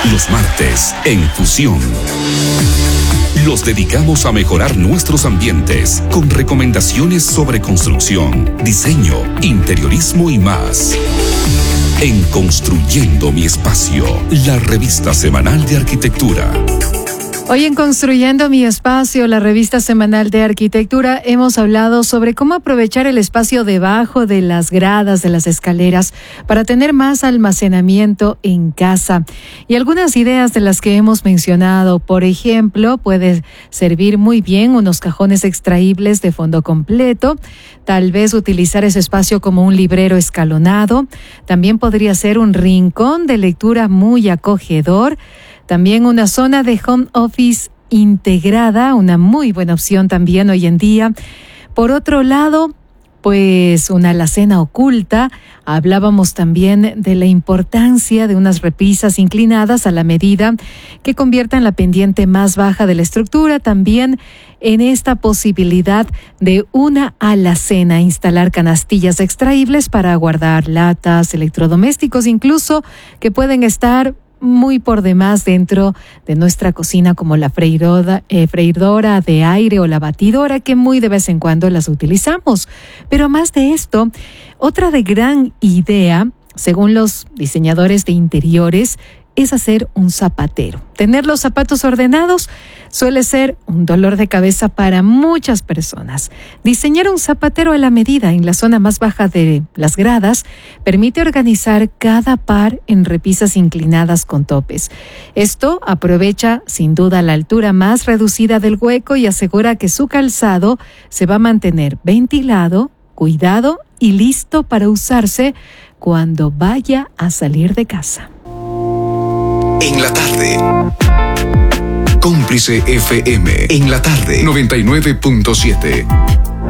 Los martes, en Fusión. Los dedicamos a mejorar nuestros ambientes con recomendaciones sobre construcción, diseño, interiorismo y más. En Construyendo mi Espacio, la revista semanal de arquitectura. Hoy en Construyendo mi Espacio, la revista semanal de arquitectura, hemos hablado sobre cómo aprovechar el espacio debajo de las gradas de las escaleras para tener más almacenamiento en casa. Y algunas ideas de las que hemos mencionado, por ejemplo, puede servir muy bien unos cajones extraíbles de fondo completo, tal vez utilizar ese espacio como un librero escalonado, también podría ser un rincón de lectura muy acogedor. También una zona de home office integrada, una muy buena opción también hoy en día. Por otro lado, pues una alacena oculta. Hablábamos también de la importancia de unas repisas inclinadas a la medida que conviertan la pendiente más baja de la estructura. También en esta posibilidad de una alacena, instalar canastillas extraíbles para guardar latas, electrodomésticos, incluso que pueden estar muy por demás dentro de nuestra cocina, como la freidora de aire o la batidora, que muy de vez en cuando las utilizamos. Pero más de esto, otra de gran idea, según los diseñadores de interiores, es hacer un zapatero. Tener los zapatos ordenados suele ser un dolor de cabeza para muchas personas. Diseñar un zapatero a la medida en la zona más baja de las gradas permite organizar cada par en repisas inclinadas con topes. Esto aprovecha sin duda la altura más reducida del hueco y asegura que su calzado se va a mantener ventilado, cuidado y listo para usarse cuando vaya a salir de casa. En la tarde. Cómplice FM. En la tarde. 99.7.